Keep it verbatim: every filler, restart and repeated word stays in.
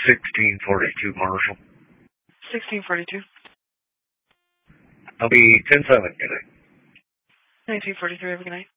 sixteen forty-two, Marshall. sixteen forty-two. I'll be ten seven, good night. nineteen forty-three, have a good night.